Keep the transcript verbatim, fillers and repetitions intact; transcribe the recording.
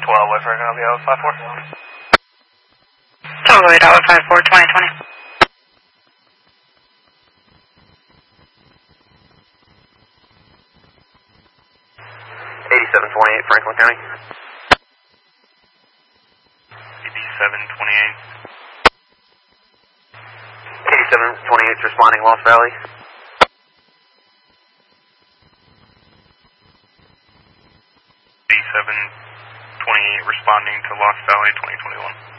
twelve, wait for it, I'll be out five four. Totally, Tower five four, twenty twenty. eighty-seven twenty-eight, Franklin County. eighty-seven twenty-eight. eighty-seven twenty-eight is responding, Lost Valley. eighty-seven twenty-eight responding to Lost Valley twenty twenty-one.